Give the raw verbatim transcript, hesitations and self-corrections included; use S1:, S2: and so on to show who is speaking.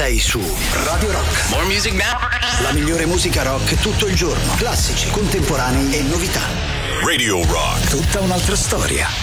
S1: sei su Radio Rock.
S2: More music now.
S1: La migliore musica rock tutto il giorno. Classici, contemporanei e novità.
S2: Radio Rock.
S1: Tutta un'altra storia.